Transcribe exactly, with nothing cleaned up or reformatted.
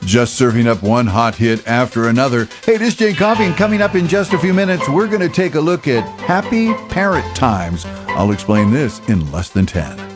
Just serving up one hot hit after another. Hey, this is Jay Coffee, and coming up in just a few minutes, we're going to take a look at happy parent times. I'll explain this in less than ten.